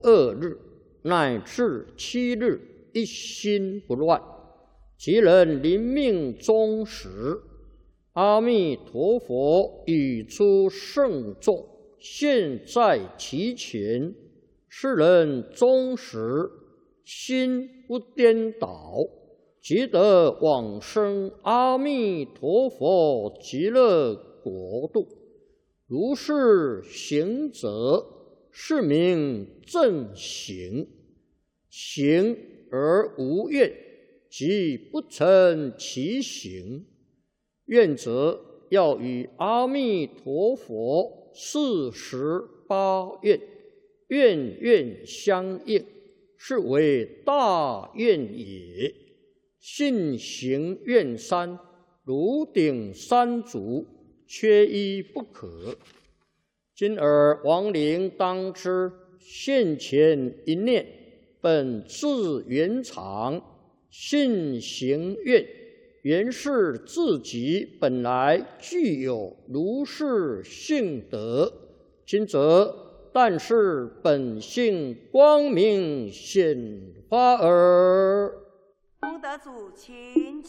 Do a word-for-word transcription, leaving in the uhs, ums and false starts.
二日乃至七日，一心不乱，即能临命终时。阿弥陀佛语出圣众，现在其前，是人终时心不颠倒，即得往生阿弥陀佛极乐国度。如是行者，是名正行。行而无愿，即不成其行。愿者要与阿弥陀佛四十八愿，愿愿相应，是为大愿也。信行愿三，如顶三足，缺一不可。今尔亡灵当知，现前一念，本自圆常，信行愿，原是自己本来具有如是性德。今则但是本性光明显发耳。 功德主，请起。